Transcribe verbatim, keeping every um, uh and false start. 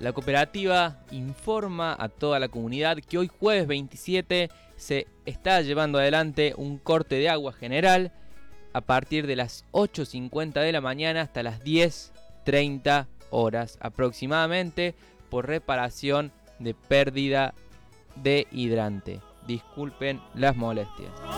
La cooperativa informa a toda la comunidad que hoy jueves veintisiete se está llevando adelante un corte de agua general a partir de las ocho cincuenta de la mañana hasta las diez treinta horas aproximadamente por reparación de pérdida de hidrante. Disculpen las molestias.